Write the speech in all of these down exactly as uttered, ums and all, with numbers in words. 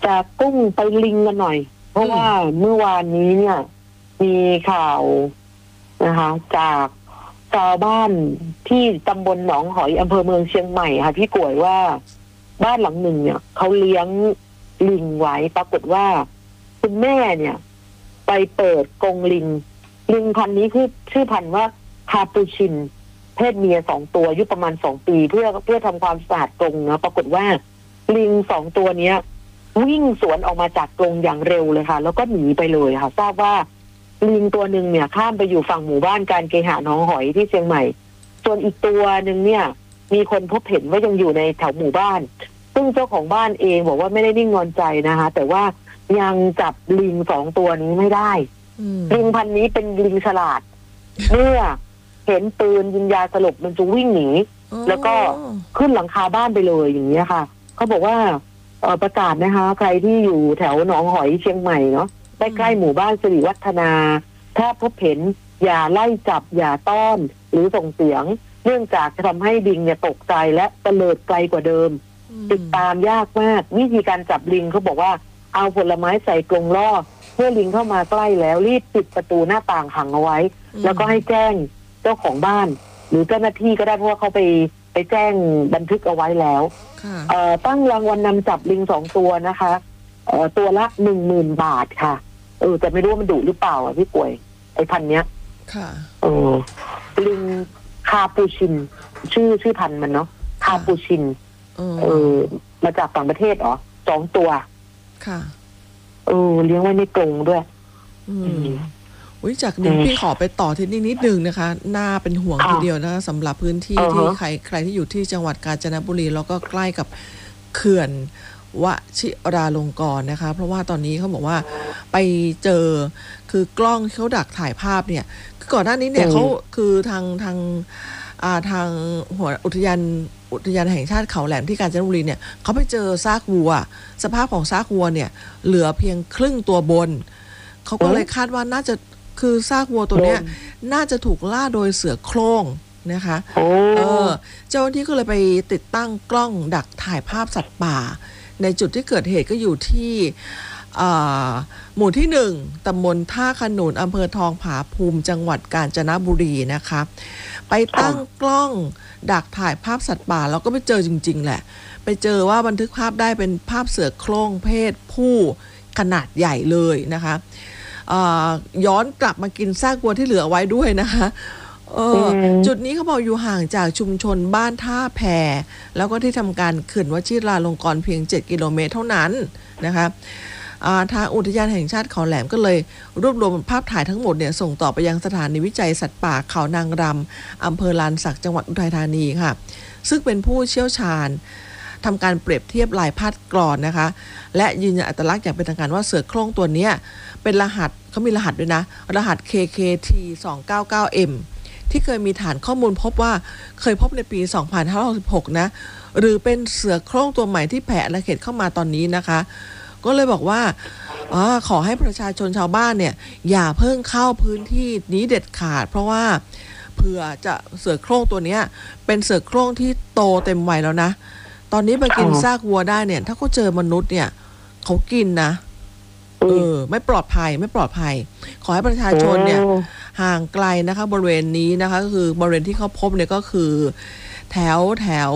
จากกุ้งไปลิงกันหน่อยเพราะว่าเมื่อวานนี้เนี่ยมีข่าวนะคะจากชาวบ้านที่ตำบลหนองหอยอำเภอเมืองเชียงใหม่ค่ะพี่กวยว่าบ้านหลังหนึ่งเนี่ยเขาเลี้ยงลิงไว้ปรากฏว่าคุณแม่เนี่ยไปเปิดกรงลิงลิงพันธุ์นี้คือชื่อพันธุ์ว่าคาปูชินเพศเมียสองตัวอายุประมาณสองปีเพื่อเพื่อทำความสะอาดกรงนะปรากฏว่าลิงสองตัวเนี้ยวิ่งสวนออกมาจากกรงอย่างเร็วเลยค่ะแล้วก็หนีไปเลยค่ะทราบว่าลิงตัวหนึ่งเนี่ยข้ามไปอยู่ฝั่งหมู่บ้านการเคหะหนองหอยที่เชียงใหม่ส่วนอีกตัวหนึ่งเนี่ยมีคนพบเห็นว่ายังอยู่ในแถวหมู่บ้านซึ่งเจ้าของบ้านเองบอกว่าไม่ได้นิ่งนอนใจนะคะแต่ว่ายังจับลิงสองตัวนี้ไม่ได้ลิงพันธุ์นี้เป็นลิงฉลาดเมื่อเห็นปืนยิงยาสลบมันจะวิ่งหนีแล้วก็ขึ้นหลังคาบ้านไปเลยอย่างนี้ค่ะเขาบอกว่าเอ่อประกาศนะคะใครที่อยู่แถวหนองหอยเชียงใหม่เนาะใกล้ๆหมู่บ้านสิริวัฒนาถ้าพบเห็นอย่าไล่จับอย่าต้อนหรือส่งเสียงเนื่องจากจะทำให้ลิงเนี่ยตกใจและเตลิดไกลกว่าเดิมติดตามยากมากวิธีการจับลิงเขาบอกว่าเอาผลไม้ใส่กรงล่อเมื่อลิงเข้ามาใกล้แล้วรีบปิดประตูหน้าต่างขังเอาไว้แล้วก็ให้แจ้งเจ้าของบ้านหรือเจ้าหน้าที่ก็ได้เพราะว่าเขาไปไปแจ้งบันทึกเอาไว้แล้วเอ่อตั้งรางวัลนนำจับลิงสองตัวนะคะเอ่อตัวละหนึ่งหมื่นบาทค่ะเออแต่ไม่รู้ว่ามันดุหรือเปล่าอ่ะพี่ป่วยไอ้พันเนี้ยค่ะเออลิงคาปูชินชื่อชื่อพันมันเนาะคาปูชินเออมาจากต่างประเทศเหรอสองตัวค่ะเออเลี้ยงไว้ในกรงด้วยอืมอุ้ยจากนี้พี่ขอไปต่อที่นี่นิดนึงนะคะน่าเป็นห่วงทีเดียวนะสำหรับพื้นที่ที่ใครใครที่อยู่ที่จังหวัดกาญจนบุรีแล้วก็ใกล้กับเขื่อนวชิราลงกรณ์นะคะเพราะว่าตอนนี้เขาบอกว่าไปเจอคือกล้องเขาดักถ่ายภาพเนี่ยคือก่อนหน้านี้เนี่ยเขาคือทางทางอ่าทางหัวอุทยานอุทยานแห่งชาติเขาแหลมที่กาญจนบุรีเนี่ยเขาไปเจอซากวัวสภาพของซากวัวเนี่ยเหลือเพียงครึ่งตัวบนเขาก็เลยคาดว่าน่าจะคือซากวัวตัวเนี้ยน่าจะถูกล่าโดยเสือโคร่งนะคะเออเจ้าหน้าที่ก็เลยไปติดตั้งกล้องดักถ่ายภาพสัตว์ป่าในจุดที่เกิดเหตุก็อยู่ที่หมู่ที่หนึ่งตำบลท่าขนุนอำเภอทองผาภูมิจังหวัดกาญจนบุรีนะคะไปตั้งกล้องดักถ่ายภาพสัตว์ป่าแล้วก็ไปเจอจริงๆแหละไปเจอว่าบันทึกภาพได้เป็นภาพเสือโคร่งเพศผู้ขนาดใหญ่เลยนะคะย้อนกลับมากินซากวัวที่เหลือไว้ด้วยนะคะเออจุดนี้เขาบอกอยู่ห่างจากชุมชนบ้านท่าแพแล้วก็ที่ทำการเขื่อนวชิราลงกรณ์เพียงเจ็ดกิโลเมตรเท่านั้นนะคะทางอุทยานแห่งชาติเขาแหลมก็เลยรวบรวมภาพถ่ายทั้งหมดเนี่ยส่งต่อไปยังสถานีวิจัยสัตว์ป่าเขานางรำอำเภอลานสักจังหวัดอุทัยธานีค่ะซึ่งเป็นผู้เชี่ยวชาญทำการเปรียบเทียบลายพาดกรอนนะคะและยืนยันอัตลักษณ์อย่างเป็นทางการว่าเสือโคร่งตัวนี้เป็นรหัสเขามีรหัสด้วยนะรหัส เค เค ที สองเก้าเก้า เอ็ม ที่เคยมีฐานข้อมูลพบว่าเคยพบในปีสองพันห้าร้อยหกสิบหกนะหรือเป็นเสือโคร่งตัวใหม่ที่แผ่อาณาเขตเข้ามาตอนนี้นะคะก็เลยบอกว่าอ๋อขอให้ประชาชนชาวบ้านเนี่ยอย่าเพิ่งเข้าพื้นที่นี้เด็ดขาดเพราะว่าเผื่อจะเสือโคร่งตัวนี้เป็นเสือโคร่งที่โตเต็มวัยแล้วนะตอนนี้ไปกินซากวัวได้เนี่ยถ้าเขาเจอมนุษย์เนี่ยเขากินนะเออไม่ปลอดภัยไม่ปลอดภัยขอให้ประชาชนเนี่ยห่างไกลนะคะบริเวณนี้นะคะก็คือบริเวณที่เขาพบเนี่ยก็คือแถวแถว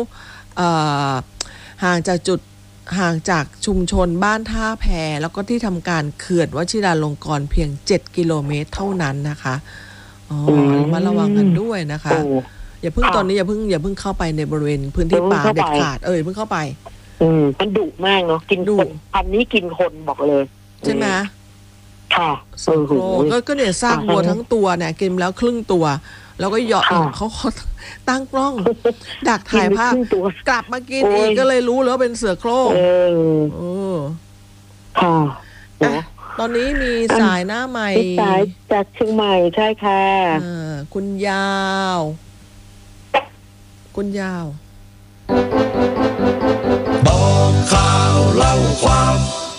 ห่างจากจุดห่างจากชุมชนบ้านท่าแพแล้วก็ที่ทำการเขื่อนวชิราลงกรณ์เพียงเจ็ดกิโลเมตรเท่านั้นนะคะอ๋อมาระวังกันด้วยนะคะอย่าเพิ่งตอนนี้อย่าเพิ่งอย่าเพิ่งเข้าไปในบริเวณพื้นที่ป่าเด็ดขาดเออเพิ่งเข้าไปอืมมันดุมากเนาะกินคนพันนี้กินคนบอกเลยใช่ไหมค่ะเออก็ก็เนี่ยสร้างวัวทั้งตัวเนี่ยกินแล้วครึ่งตัวแล้วก็เหยาะเขาตั้งกล้องดักถ่ายภาพกลับมากินอีกก็เลยรู้แล้วเป็นเสือโคร่งเออเออค่ะตอนนี้มีสายหน้าใหม่สายจากเชียงใหม่ใช่ค่ะคุณยาวคุณยาวบอกข่าวเล่าความ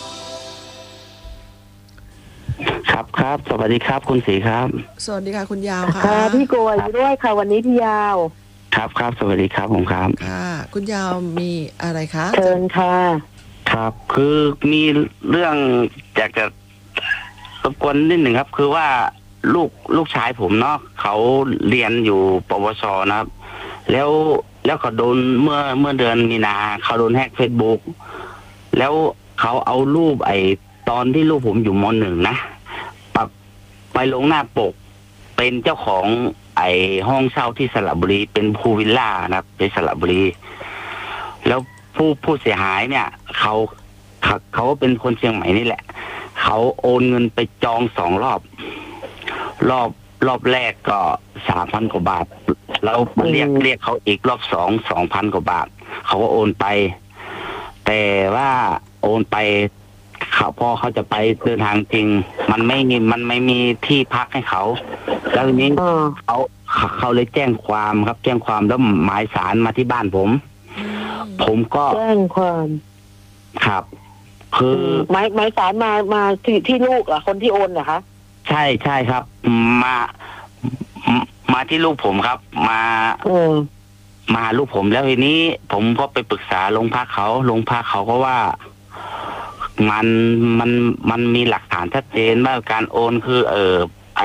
ครับครับสวัสดีครับคุณศรีครับสวัสดีค่ะคุณยาวค่ะค่ะพี่โกยด้วยค่ะวันนี้พี่ยาวครับครับสวัสดีครับผมครับค่ะคุณยาวมีอะไรคะเชิญค่ะคครับ คือมีเรื่องอยากจะรบกวนนิดหนึ่งครับ คือว่าลูกลูกชายผมเนาะเขาเรียนอยู่ปวชนะครับ แล้วแล้วเขาโดนเมื่อเมื่อเดือนมีนาเขาโดนแฮกเฟซบุ๊กแล้วเขาเอารูปไอ้ตอนที่ลูกผมอยู่มหนึ่งนะปรับไปลงหน้าปก เป็นเจ้าของไอ้ห้องเช่าที่สระบุรีเป็นพูลวิลล่านะครับในสระบุรีแล้วผู้ผู้เสียหายเนี่ยเขาเขาเขาก็เป็นคนเชียงใหม่นี่แหละเขาโอนเงินไปจองสองรอบ รอบรอบแรกก็สามพันกว่าบาทแล้วมาเรียกเรียกเขาอีกรอบสองสองพันกว่าบาทเขาก็โอนไป แต่ว่าโอนไปเขาพอเขาจะไปเดินทางจริง มันไม่มีมันไม่มีที่พักให้เขา แล้วทีนี้อ่าเขาเขาเลยแจ้งความครับ แจ้งความแล้วหมายสารมาที่บ้านผม ผมก็แจ้งความครับ คือหมายหมายสารมามาที่ที่ลูกเหรอคนที่โอนเหรอคะใช่ใช่ครับ มามาที่ลูกผมครับ มาเออมาลูกผมแล้วทีนี้ ผมก็ไปปรึกษาโรงพักเขาโรงพักเขาก็ว่า มันมันมันมีหลักฐานชัดเจนว่าการโอนคือ เออไอ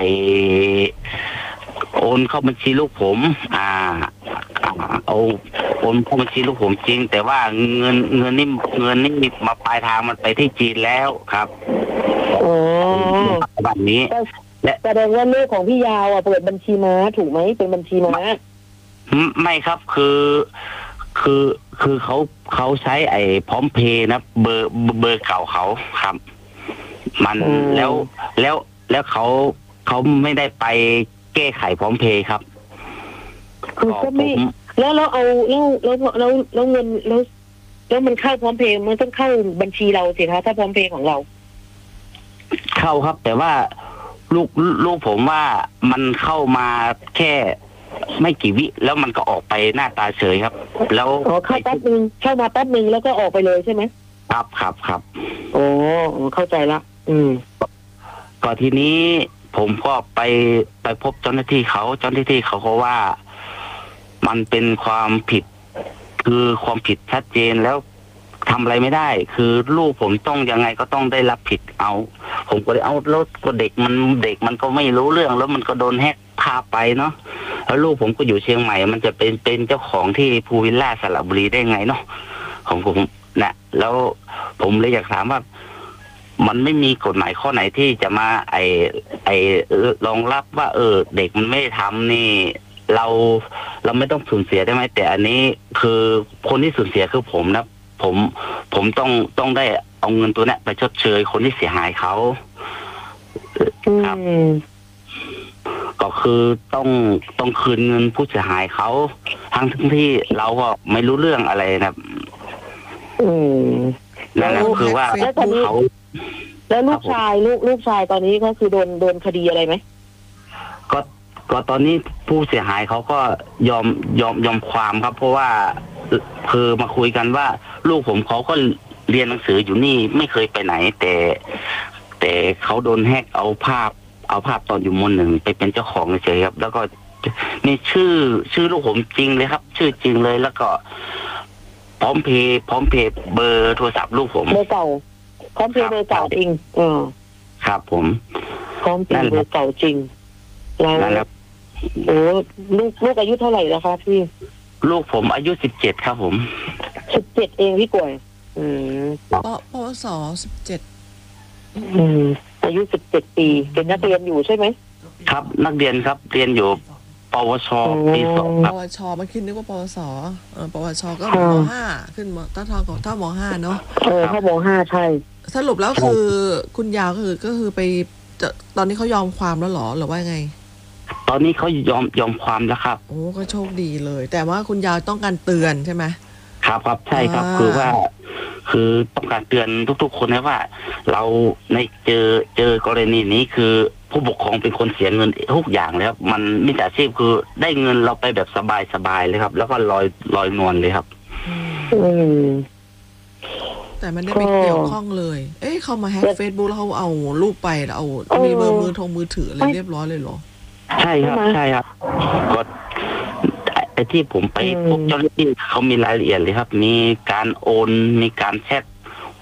โอนเข้าบัญชีลูกผม อ่าเอาโอนเข้าบัญชีลูกผมจริง แต่ว่าเงินเงินนี่เงินนี่มาปลายทางมันไปที่จีนแล้วครับโอ้แบบนี้ และแสดงว่าลูกของพี่ยาวอ่ะเปิดบัญชีม้าถูกไหมเป็นบัญชีม้าไม่ไม่ครับคือคือคือเขาเขาใช้ไอ้พร้อมเพย์นะเบอร์เบอร์เก่าเขาครับ มันอืมแล้วแล้วแล้วเขาเขาไม่ได้ไปแก้ไขพร้อมเพย์ครับคือก็ไม่ผมแล้วเราเอาแล้วแล้วแล้วแล้วเงินแล้ว แล้วมันเข้าพร้อมเพย์มันต้องเข้าบัญชีเราสิคะถ้าพร้อมเพย์ของเราเข้าครับ แต่ว่าลูกลูกผมว่ามันเข้ามาแค่ไม่กี่วิแล้วมันก็ออกไปหน้าตาเฉยครับ แล้วอ๋อเข้าแป๊บนึงเข้ามาแป๊บนึงแล้วก็ออกไปเลยใช่ไหมครับครับครับโอ้เข้าใจละอืมก็ทีนี้ผมก็ไปไปพบเจ้าหน้าที่เขาเจ้าหน้าที่เขาก็ว่ามันเป็นความผิด คือความผิดชัดเจนแล้วทำอะไรไม่ได้ คือลูกผมต้องยังไงก็ต้องได้รับผิดเอา ผมก็เลยเอาแล้วก็เด็กมันเด็กมันก็ไม่รู้เรื่องแล้วมันก็โดนแฮกพาไปเนาะแล้วลูกผมก็อยู่เชียงใหม่ มันจะเป็นเป็นเจ้าของที่พูลวิลล่าสระบุรีได้ไงเนาะของผมนะแล้วผมเลยอยากถามว่า มันไม่มีกฎหมายข้อไหนที่จะมาไอไอรองรับว่า เออ เด็กมันไม่ได้ทำนี่ เราเราไม่ต้องสูญเสียได้ไหมแต่อันนี้คือคนที่สูญเสียคือผมนะผมผมต้องต้องได้เอาเงินตัวนี้ไปชดเชยคนที่เสียหายเขา ครับอืมก็คือต้องต้องคืนเงินผู้เสียหายเขาทั้งทั้งที่เราก็ไม่รู้เรื่องอะไรนะอืมนั่นแหละคือว่าแล้วตอนนี้เขาแล้วลูกชายลูกลูกชายตอนนี้ก็คือโดนโดนคดีอะไรไหมก็ก็ตอนนี้ผู้เสียหายเขาก็ยอมยอมยอมความครับ เพราะว่าคือมาคุยกันว่า ลูกผมเขาก็เรียนหนังสืออยู่นี่ไม่เคยไปไหน แต่แต่เขาโดนแฮกเอาภาพ เอาภาพตอนอยู่มหนึ่งไปเป็นเจ้าของเฉยๆครับ แล้วก็มีชื่อชื่อลูกผมจริงเลยครับ ชื่อจริงเลยแล้วก็พร้อมเพย์พร้อมเพย์เบอร์โทรศัพท์ลูกผมเบอร์เก่าพร้อมเพย์เบอร์เก่าจริงเออครับผมพร้อมเพย์เบอร์เก่าจริงแล้วนั่นแหละโอ้ลูกลูกอายุเท่าไหร่แล้วคะพี่ลูกผมอายุสิบเจ็ดครับผมสิบเจ็ดเองพี่กล้วย อืมปปวสสิบเจ็ดอืม อายุสิบเจ็ดปีเป็นนักเรียนอยู่ใช่ไหมครับนักเรียนครับเรียนอยู่ปวชปีสองคปรับวชเมื่อกี้นึกว่าปวสเออปวชก็ค่ะมห้าขึ้นมถ้าทอกับถ้ามห้าเนาะเออถ้ามห้าใช่สรุปแล้วคือคุณยาวก็คือก็คือไปจะตอนนี้เขายอมความแล้วเหรอหรือว่าไงตอนนี้เขายอมยอมความแล้วครับโอ้ก็โชคดีเลย แต่ว่าคุณยาวต้องการเตือนใช่ไหมครับครับใช่ครับอ่าคือว่า คือต้องการเตือนทุกๆคนนะว่า เราในเจอเจอกรณีนี้คือผู้ปกครองเป็นคนเสียเงินทุกอย่างแล้ว มันมิจฉาชีพคือได้เงินเราไปแบบสบายๆเลยครับ แล้วก็ลอยลอยนวลเลยครับอืมแต่มันได้ไปเกี่ยวข้องเลย เอ๊ะเขามาแฮ็กแต่เฟซบุ๊กแล้วเขาเอารูปไปแล้วเอาเออมีเบอร์มือทงมือถืออะไรเรียบร้อยเลยเหรอใช่ครับใช่ไหมใช่ครับก็ไอ้ไอ้ที่ผมไปอืมพบเจ้าหน้าที่เขามีรายละเอียดเลยครับ มีการโอนมีการแชท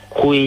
คุย